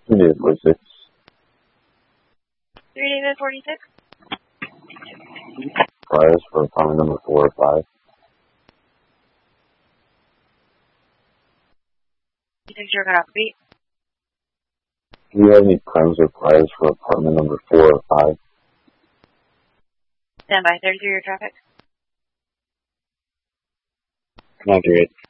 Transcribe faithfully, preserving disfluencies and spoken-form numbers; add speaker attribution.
Speaker 1: David forty-six.
Speaker 2: Three David forty-six.
Speaker 1: Priors for apartment number four or five.
Speaker 2: You think you're gonna beat?
Speaker 1: Do you have any claims or priors for apartment number four or five?
Speaker 2: Stand by, thirty-three your traffic.
Speaker 1: Accurate.